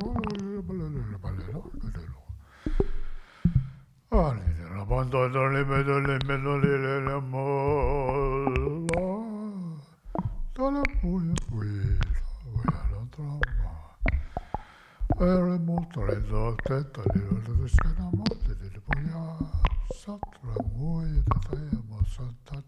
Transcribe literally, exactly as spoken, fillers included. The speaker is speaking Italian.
la banda dalle medole medole la molla dalle buie buie la trama era molto reso tetta di scena morte di buia satra muoia da te ma santa